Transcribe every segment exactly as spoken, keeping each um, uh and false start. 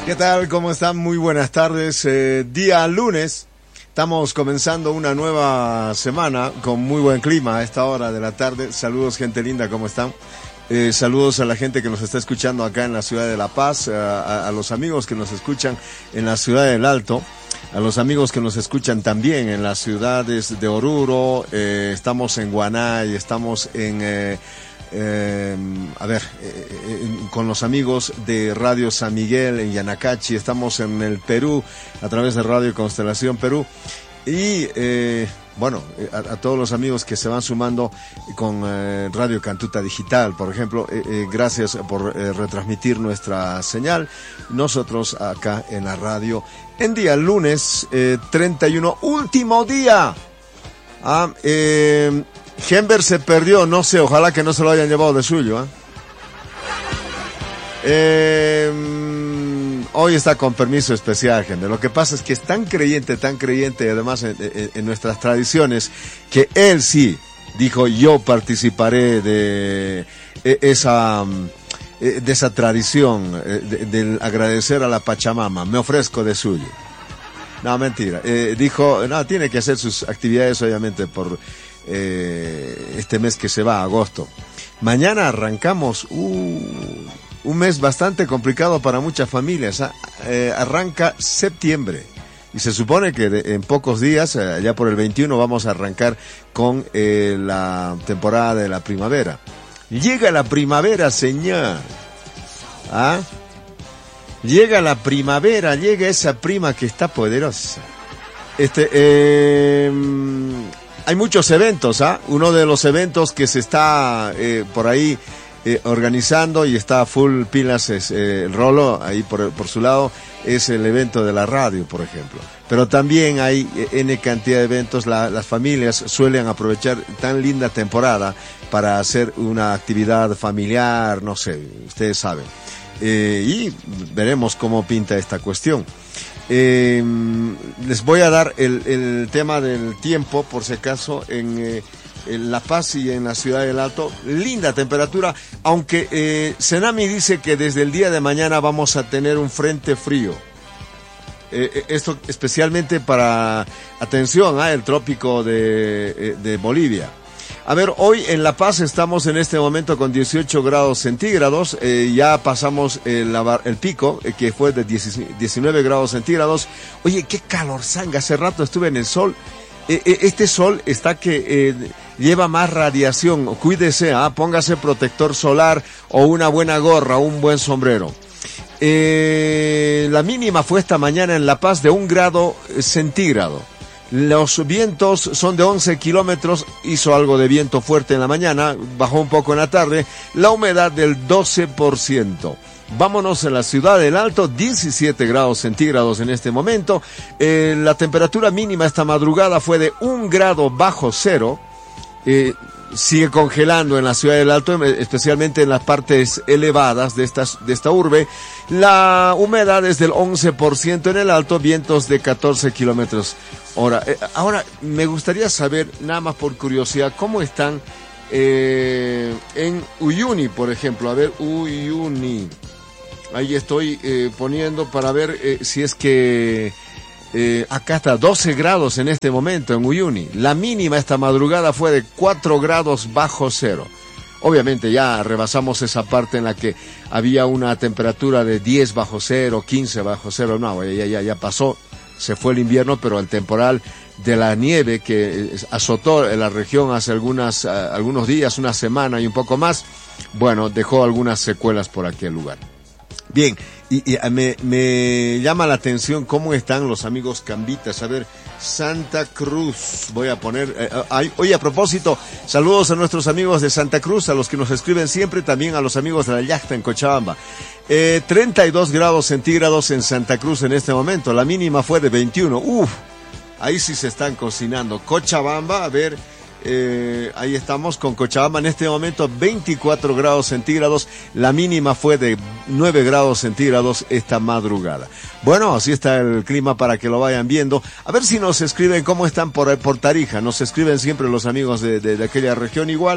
¿Qué tal? ¿Cómo están? Muy buenas tardes. Eh, día lunes. Estamos comenzando una nueva semana con muy buen clima a esta hora de la tarde. Saludos, gente linda, ¿cómo están? Eh, saludos a la gente que nos está escuchando acá en la ciudad de La Paz, a, a, a los amigos que nos escuchan en la ciudad del Alto, a los amigos que nos escuchan también en las ciudades de Oruro, eh, estamos en Guanay, estamos en... Eh, Eh, a ver, eh, eh, con los amigos de Radio San Miguel en Yanacachi, estamos en el Perú a través de Radio Constelación Perú y eh, bueno, a, a todos los amigos que se van sumando con eh, Radio Cantuta Digital, por ejemplo, eh, eh, gracias por eh, retransmitir nuestra señal, nosotros acá en la radio, en día lunes eh, treinta y uno, último día. Ah, eh, Gember se perdió, no sé, ojalá que no se lo hayan llevado de suyo. ¿eh? Eh, hoy está con permiso especial, Gember. Lo que pasa es que es tan creyente, tan creyente, además en, en, en nuestras tradiciones, que él sí dijo, yo participaré de esa, de esa tradición, de, de agradecer a la Pachamama, me ofrezco de suyo. No, mentira. Eh, dijo, no, tiene que hacer sus actividades, obviamente, por... Eh, este mes que se va, agosto. Mañana arrancamos uh, un mes bastante complicado para muchas familias. ¿eh? Eh, arranca septiembre y se supone que de, en pocos días, eh, ya por el veintiuno, vamos a arrancar con eh, la temporada de la primavera. Llega la primavera, señor. ¿Ah? Llega la primavera, llega esa prima que está poderosa. Este, eh... Hay muchos eventos, ¿ah? ¿eh? Uno de los eventos que se está eh, por ahí eh, organizando y está full pilas es eh, el Rolo, ahí por, por su lado, es el evento de la radio, por ejemplo. Pero también hay eh, N cantidad de eventos, la, las familias suelen aprovechar tan linda temporada para hacer una actividad familiar, no sé, ustedes saben. Eh, y veremos cómo pinta esta cuestión. Eh, les voy a dar el, el tema del tiempo, por si acaso, en, eh, en La Paz y en la ciudad del Alto. Linda temperatura, aunque eh, Senami dice que desde el día de mañana vamos a tener un frente frío. Eh, esto especialmente para, atención, ¿eh? El trópico de, de Bolivia. A ver, hoy en La Paz estamos en este momento con dieciocho grados centígrados, eh, ya pasamos el, el pico, eh, que fue de diecinueve grados centígrados. Oye, qué calor sanga, hace rato estuve en el sol. Eh, eh, este sol está que eh, lleva más radiación, cuídese, ¿ah? Póngase protector solar o una buena gorra, un buen sombrero. Eh, la mínima fue esta mañana en La Paz de un grado centígrado. Los vientos son de once kilómetros, hizo algo de viento fuerte en la mañana, bajó un poco en la tarde, la humedad del doce por ciento. Vámonos a la ciudad del Alto, diecisiete grados centígrados en este momento. Eh, la temperatura mínima esta madrugada fue de un grado bajo cero. Eh, sigue congelando en la ciudad del Alto, especialmente en las partes elevadas de, estas, de esta urbe. La humedad es del once por ciento en el Alto, vientos de catorce kilómetros hora. Eh, ahora, me gustaría saber, nada más por curiosidad, cómo están eh, en Uyuni, por ejemplo. A ver, Uyuni. Ahí estoy eh, poniendo para ver eh, si es que... Eh, acá está doce grados en este momento en Uyuni. La mínima esta madrugada fue de cuatro grados bajo cero. Obviamente ya rebasamos esa parte en la que había una temperatura de diez bajo cero, quince bajo cero. No, ya, ya, ya pasó. Se fue el invierno, pero el temporal de la nieve que azotó la región hace algunas, uh, algunos días, una semana y un poco más, bueno, dejó algunas secuelas por aquel lugar. Bien, y, y me, me llama la atención cómo están los amigos cambitas. A ver, Santa Cruz, voy a poner... Eh, eh, oye, a propósito, saludos a nuestros amigos de Santa Cruz, a los que nos escriben siempre, también a los amigos de la Yachta en Cochabamba. Eh, treinta y dos grados centígrados en Santa Cruz en este momento, la mínima fue de veintiuno. Uf, ahí sí se están cocinando. Cochabamba, a ver... Eh, ahí estamos con Cochabamba en este momento veinticuatro grados centígrados, la mínima fue de nueve grados centígrados esta madrugada. Bueno, así está el clima para que lo vayan viendo. A ver si nos escriben cómo están por, por Tarija, nos escriben siempre los amigos de, de, de aquella región igual.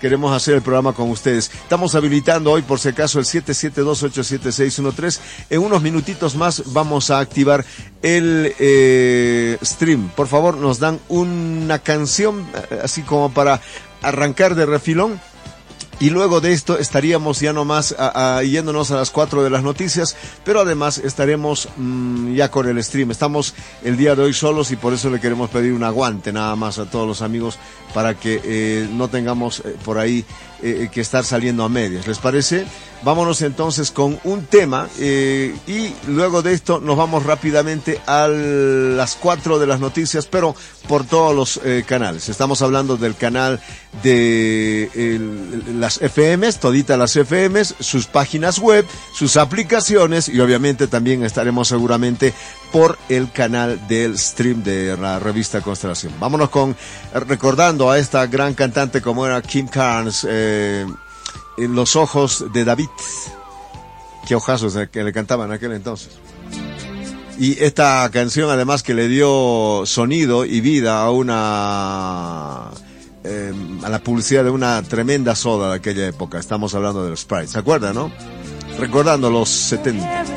queremos hacer el programa con ustedes. Estamos habilitando hoy, por si acaso, el siete siete dos, ocho siete seis uno tres. En unos minutitos más vamos a activar el eh, stream. Por favor, nos dan una canción, así como para arrancar de refilón. Y luego de esto estaríamos ya nomás a, a, yéndonos a las cuatro de las noticias, pero además estaremos mmm, ya con el stream. Estamos el día de hoy solos y por eso le queremos pedir un aguante nada más a todos los amigos para que eh, no tengamos eh, por ahí eh, que estar saliendo a medias. ¿Les parece? Vámonos entonces con un tema eh, y luego de esto nos vamos rápidamente a las cuatro de las noticias, pero por todos los eh, canales. Estamos hablando del canal de el, las F Ms, todita las F Ms, sus páginas web, sus aplicaciones y obviamente también estaremos seguramente por el canal del stream de la revista Constelación. Vámonos con recordando a esta gran cantante como era Kim Carnes, eh, en Los ojos de David. Qué ojazos que le cantaban en aquel entonces. Y esta canción además que le dio sonido y vida a una eh, a la publicidad de una tremenda soda de aquella época. Estamos hablando del Sprite, ¿se acuerdan, no? Recordando los setenta.